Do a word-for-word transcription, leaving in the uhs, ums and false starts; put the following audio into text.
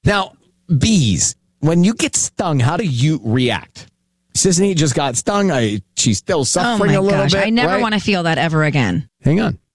Now, bees, when you get stung, how do you react? Sisney just got stung. I, she's still Oh suffering my a little gosh. bit. I never right? want to feel that ever again. Hang on.